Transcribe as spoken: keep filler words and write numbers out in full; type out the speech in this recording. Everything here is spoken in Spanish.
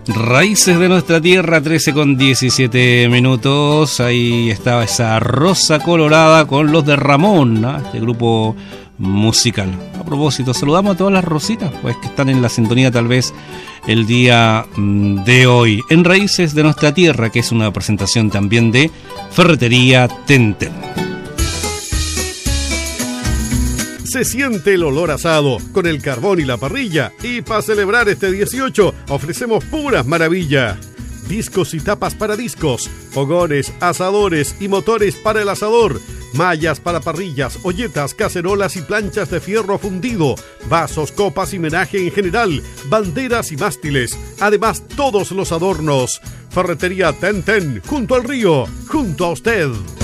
Raíces de nuestra tierra, trece con diecisiete minutos. Ahí estaba esa Rosa Colorada con los de Ramón, ¿no? Este grupo musical. A propósito, saludamos a todas las rositas, pues que están en la sintonía tal vez el día de hoy. En Raíces de nuestra tierra, que es una presentación también de Ferretería Tenten. Se siente el olor asado con el carbón y la parrilla, y para celebrar este dieciocho ofrecemos puras maravillas. Discos y tapas para discos, fogones, asadores y motores para el asador, mallas para parrillas, olletas, cacerolas y planchas de fierro fundido, vasos, copas y menaje en general, banderas y mástiles, además todos los adornos. Ferretería Tenten, junto al río, junto a usted.